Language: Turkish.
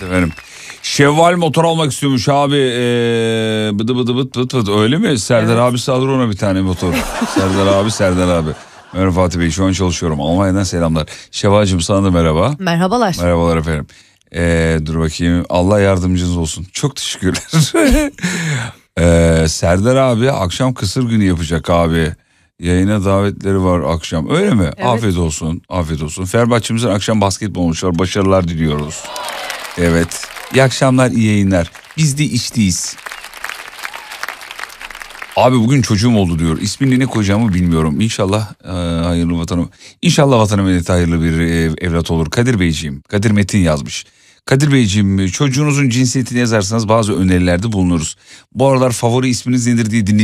Evet efendim. Şevval motor almak istiyormuş abi. Bıdı bıdı bıt bıt bıt. Öyle mi? Serdar Evet. abisi alır ona bir tane motor. Serdar abi. Merhaba Fatih Bey, şu an çalışıyorum. Almanya'dan selamlar. Şevval'cığım sana da merhaba. Merhabalar. Merhabalar efendim. Dur bakayım. Allah yardımcınız olsun. Çok teşekkürler. Serdar abi akşam kısır günü yapacak abi. Yayına davetleri var akşam. Öyle mi? Evet. Afiyet olsun. Afiyet olsun. Fenerbahçe'mizin akşam basketbol maçı var. Başarılar diliyoruz. Evet. İyi akşamlar, iyi yayınlar. Biz de işteyiz. Abi bugün çocuğum oldu diyor. İsmini ne koyacağımı bilmiyorum. İnşallah hayırlı vatanım. İnşallah vatana millete hayırlı bir evlat olur. Kadir Beyciğim. Kadir Metin yazmış. Kadir Beyciğim, çocuğunuzun cinsiyetini yazarsanız bazı önerilerde bulunuruz. Bu aralar favori isminiz nedir diye